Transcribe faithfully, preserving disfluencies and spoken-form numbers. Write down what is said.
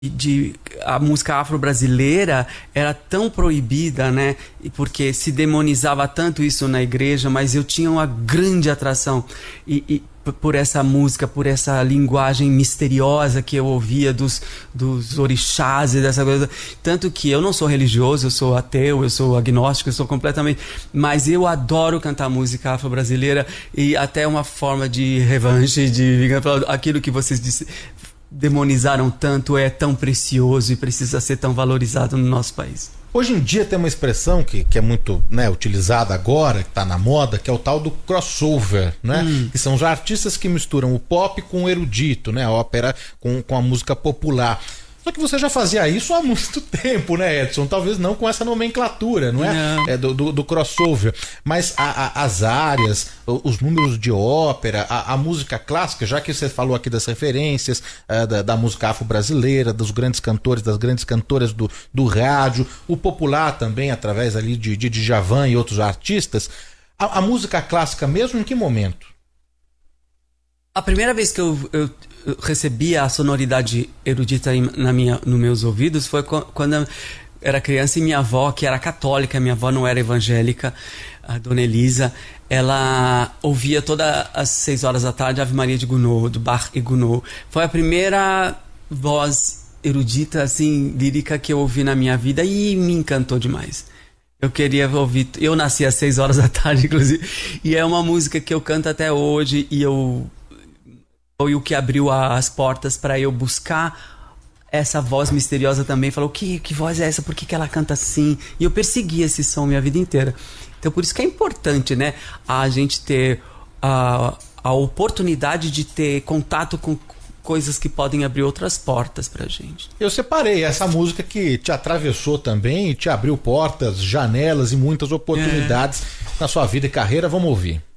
de a música afro-brasileira era tão proibida, né? Porque se demonizava tanto isso na igreja, mas eu tinha uma grande atração e, e por essa música, por essa linguagem misteriosa que eu ouvia dos, dos orixás e dessa coisa. Tanto que eu não sou religioso, eu sou ateu, eu sou agnóstico, eu sou completamente... Mas eu adoro cantar música afro-brasileira e até uma forma de revanche, de aquilo que vocês disseram. Demonizaram tanto, é tão precioso e precisa ser tão valorizado no nosso país. Hoje em dia tem uma expressão que, que é muito, né, utilizada agora, que está na moda, que é o tal do crossover, né? Hum. Que são os artistas que misturam o pop com o erudito, né? A ópera com, com a música popular. Só que você já fazia isso há muito tempo, né, Edson? Talvez não com essa nomenclatura, não é? Não. É do, do, do crossover. Mas a, a, as áreas, os números de ópera, a, a música clássica, já que você falou aqui das referências é, da, da música afro-brasileira, dos grandes cantores, das grandes cantoras do, do rádio, o popular também, através ali de, de Djavan e outros artistas. A, a música clássica mesmo, em que momento? A primeira vez que eu... eu... eu recebi a sonoridade erudita na minha, nos meus ouvidos foi quando eu era criança e minha avó, que era católica, minha avó não era evangélica, a dona Elisa, ela ouvia todas as seis horas da tarde Ave Maria de Gounod, do Bach e Gounod. Foi a primeira voz erudita, assim, lírica que eu ouvi na minha vida e me encantou demais. Eu queria ouvir... Eu nasci às seis horas da tarde, inclusive, e é uma música que eu canto até hoje e eu... Foi o que abriu as portas para eu buscar essa voz misteriosa também. Falou, que, que voz é essa? Por que, que ela canta assim? E eu persegui esse som minha vida inteira. Então por isso que é importante, né, a gente ter a, a oportunidade de ter contato com coisas que podem abrir outras portas pra gente. Eu separei essa música que te atravessou também, te abriu portas, janelas e muitas oportunidades é. na sua vida e carreira. Vamos ouvir.